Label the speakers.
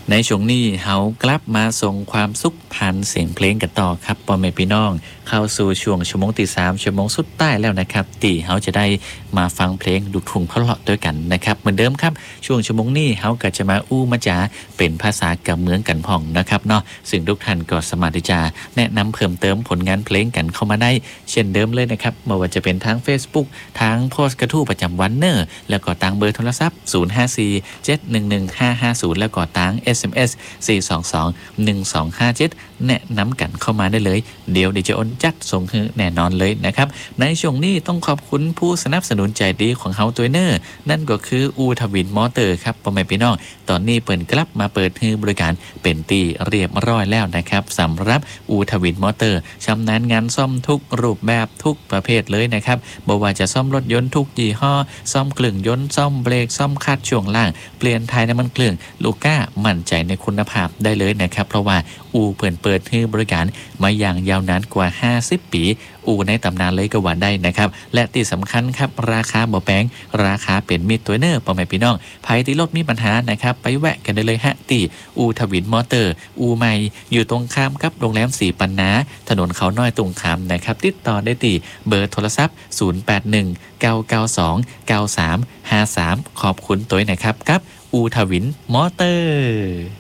Speaker 1: ในช่วงนี้เฮากลับมาส่งความสุขผ่านเสียงเพลงกันต่อครับพ่อแม่พี่น้องเข้าสู่ช่วงชั่วโมงที่3ชั่วโมงสุดท้ายแล้วนะครับที่เฮาจะได้มาฟังเพลงลูกทุ่งเพราะๆด้วยกันนะครับเหมือนเดิมครับช่วงชั่วโมงนี้เฮาก็จะมามาจ๋าเป็นภาษากับเมืองกันพ่องนะครับเนาะซึ่งทุกท่านก็สามารถที่จะแนะนำเพิ่มเติมผลงานเพลงกันเข้ามาได้เช่นเดิมเลยนะครับไม่ว่าจะเป็นทาง Facebook ทางโพสต์กระทู้ประจำวันเนอร์แล้วก็ทางเบอร์โทรศัพท์0547115550แล้วก็ทาง SMS 4221257แนะนำกันเข้ามาได้เลยเดี๋ยวจะอ้นจัดส่งให้แน่นอนเลยนะครับในช่วงนี้ต้องขอบคุณผู้สนับสนุนใจดีของเฮาตัวเนอร์นั่นก็คืออูทวินมอเตอร์ครับพ่อแม่พี่น้องตอนนี้เปิดกลับมาเปิดให้บริการเป็นตีเรียบร้อยแล้วนะครับสำหรับอูทวินมอเตอร์ชำนาญงานซ่อมทุกรูปแบบทุกประเภทเลยนะครับบ่ว่าจะซ่อมรถยนต์ทุกยี่ห้อซ่อมเครื่องยนต์ซ่อมเบรกซ่อมคัดช่วงล่างเปลี่ยนถ่ายน้ำมันเครื่องลูกก้ามั่นใจในคุณภาพได้เลยนะครับเพราะว่าอูเปิดให้บริการมาอย่างยาวนานกว่า50ปีอูในตำนานเลยก็ว่าได้นะครับและที่สำคัญครับราคาบ่แพงราคาเป็นมิตรตัวเนอร์พ่อแม่พี่น้องไผที่รถมีปัญหานะครับไปแวะกันได้เลยฮะที่อูทวินมอเตอร์อูใหม่อยู่ตรงข้ามกับโรงแรมสีปันนาถนนเขาน้อยตรงข้ามนะครับติดต่อได้ที่เบอร์โทรศัพท์0819929353ขอบคุณตัวนะครับกับอูทวินมอเตอร์